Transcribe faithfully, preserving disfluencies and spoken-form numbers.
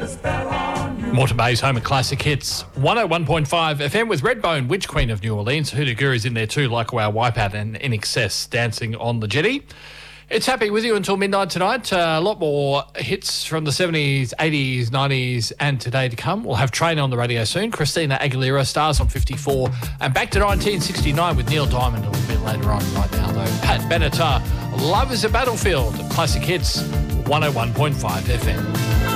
Morton Bay's home of classic hits. one oh one point five F M with Redbone, Witch Queen of New Orleans. Hoodoo Guru's in there too, like our Wipeout and In Excess dancing on the jetty. It's Happy with you until midnight tonight. Uh, a lot more hits from the seventies, eighties, nineties and today to come. We'll have Train on the radio soon. Christina Aguilera stars on fifty-four. And back to nineteen sixty-nine with Neil Diamond a little bit later on. Right now though, Pat Benatar, Love is a Battlefield. Classic hits, one oh one point five F M.